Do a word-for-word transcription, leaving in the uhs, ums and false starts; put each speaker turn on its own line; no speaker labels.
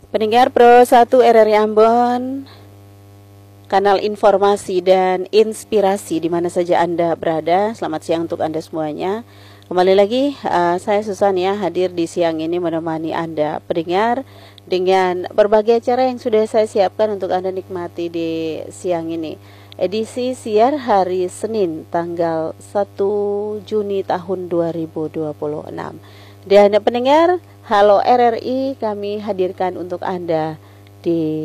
Pendengar Pro satu R R I Ambon, kanal informasi dan inspirasi di mana saja Anda berada. Selamat siang untuk Anda semuanya. Kembali lagi, uh, saya Susan ya, hadir di siang ini menemani Anda pendengar dengan berbagai acara yang sudah saya siapkan untuk Anda nikmati di siang ini. Edisi siar hari Senin tanggal satu Juni tahun dua ribu dua puluh enam. Dan pendengar, Halo R R I kami hadirkan untuk Anda di